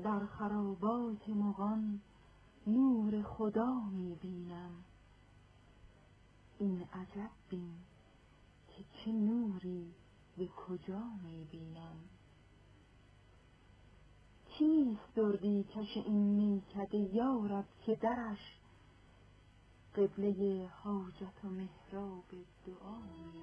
در خرابات مغان نور خدا می بینم. این عجب بین که چه نوری به کجا می بینم. چیست دردی کش این میکده یارب که درش قبله حاجت و محراب دعا می